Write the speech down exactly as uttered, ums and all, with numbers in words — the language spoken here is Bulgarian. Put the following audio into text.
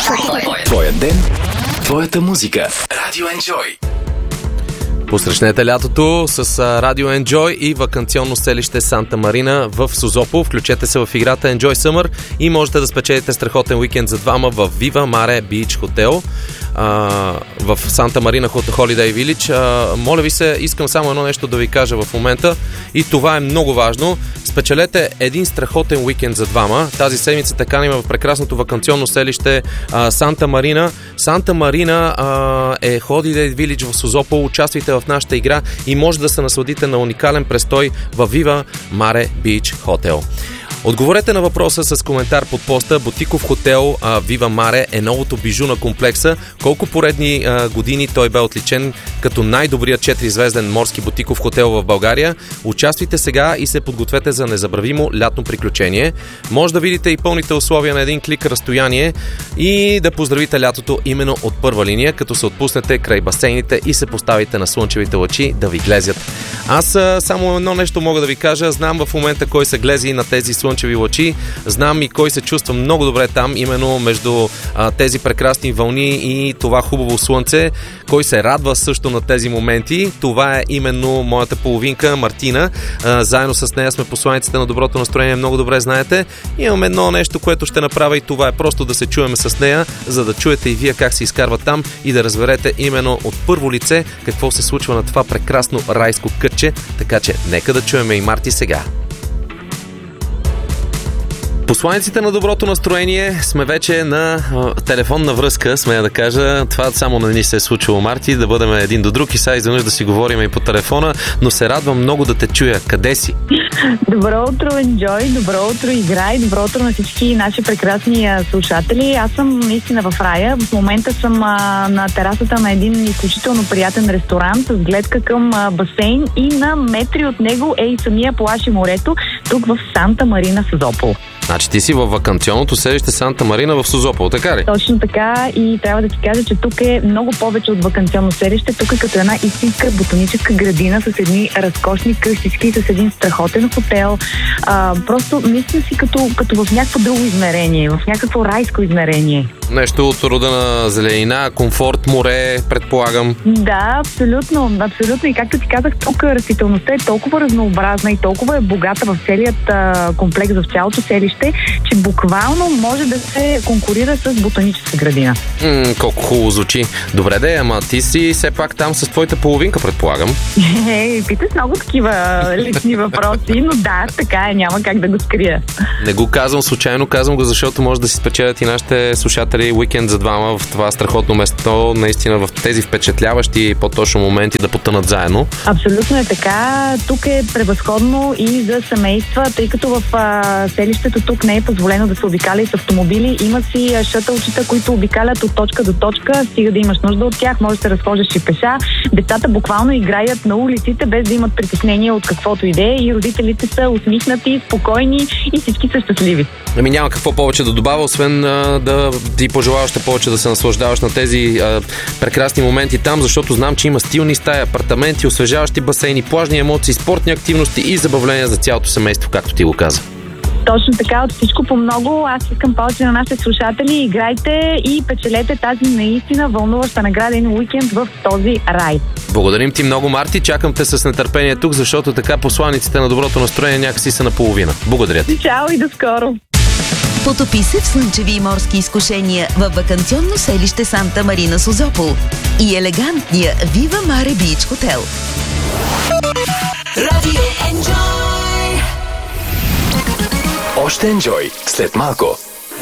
Твоя ден, твоята музика. Радио Enjoy. Посрещнете лятото с Радио Enjoy и ваканционно селище Санта Марина в Созопол. Включете се в играта Enjoy Summer и можете да спечелите страхотен уикенд за двама в Viva Mare Beach Hotel в Санта Марина Holiday Village. А, моля ви се, искам само едно нещо да ви кажа в момента и това е много важно. Спечелете един страхотен уикенд за двама. Тази седмица така каним в прекрасното ваканционно селище а, Санта Марина. Санта Марина а, е Holiday Village в Созопол. Участвайте в нашата игра и може да се насладите на уникален престой в Viva Mare Beach Hotel. Отговорете на въпроса с коментар под поста. Бутиков хотел а, Viva Mare е новото бижу на комплекса. Колко поредни а, години той бе отличен като най-добрият четиризвезден морски бутиков хотел в България. Участвайте сега и се подгответе за незабравимо лятно приключение. Може да видите и пълните условия на един клик разстояние и да поздравите лятото именно от първа линия, като се отпуснете край басейните и се поставите на слънчевите лъчи да ви глезят. Аз а, само едно нещо мога да ви кажа. Знам в момента кой се глези на тези слънчеви лъчи. Знам и кой се чувства много добре там, именно между а, тези прекрасни вълни и това хубаво слънце. Кой се радва също на тези моменти. Това е именно моята половинка Мартина. А, заедно с нея сме посланиците на доброто настроение. Много добре знаете. Имам едно нещо, което ще направя и това е просто да се чуем с нея, за да чуете и вие как се изкарва там и да разберете именно от първо лице какво се случва на това прекрасно райско кътче. Така че нека да чуем и Марти сега. Посланиците на доброто настроение сме вече на а, телефонна връзка, смея да кажа. Това само на ни се е случило, Марти, да бъдем един до друг и сега изведнъж да си говорим и по телефона, но се радвам много да те чуя. Къде си? Добро утро, Enjoy, добро утро, Играй, добро утро на всички наши прекрасни а, слушатели. Аз съм наистина в рая. В момента съм а, на терасата на един изключително приятен ресторант с гледка към а, басейн и на метри от него е и самия плаж и морето, тук в Санта Марина, Созопол. Значи ти си във ваканционното селище Санта Марина в Созопол, така ли? Точно така, и трябва да ти кажа, че тук е много повече от ваканционно селище. Тук е като една истинска ботаническа градина с едни разкошни къщички, с един страхотен хотел. А, просто наистина си като, като в някакво друго измерение, в някакво райско измерение. Нещо от рода на зеленина, комфорт, море, предполагам. Да, абсолютно, абсолютно. И както ти казах, тук растителността е толкова разнообразна и толкова е богата в целият а, комплекс, в цялото селище, че буквално може да се конкурира с ботаническа градина. М, колко хубаво звучи. Добре де, ама ти си все пак там с твоята половинка, предполагам. Е, питаш много такива лични въпроси, но да, така е, няма как да го скрия. Не го казвам случайно, казвам го, защото може да си спечелят и нашите слушатели уикенд за двама в това страхотно место, наистина в тези впечатляващи по-точно моменти да потънат заедно. Абсолютно е така. Тук е превъзходно и за семейства, тъй като в а, селището тук не е позволено да се обикаля и с автомобили. Има си шътълчета, които обикалят от точка до точка, стига да имаш нужда от тях, може да се разхождаш и пеша. Децата буквално играят на улиците, без да имат притеснение от каквото и да е, и родителите са усмихнати, спокойни и всички са щастливи. Ами няма какво повече да добавя, освен а, да ти пожелаваш още повече да се наслаждаваш на тези а, прекрасни моменти там, защото знам, че има стилни стаи, апартаменти, освежаващи басейни, плажни емоции, спортни активности и забавления за цялото семейство, както ти го каза. Точно така, от всичко по много. Аз искам повече на нашите слушатели. Играйте и печелете тази наистина вълнуваща награден уикенд в този рай. Благодарим ти много, Марти. Чакам те с нетърпение тук, защото така посланиците на доброто настроение някакси са наполовина. Благодаря ти. Чао и до скоро! Потопи се в слънчеви и морски изкушения във ваканционно селище Санта Марина, Созопол и елегантния Viva Mare Beach Hotel. Радио Enjoy. Още Enjoy след малко.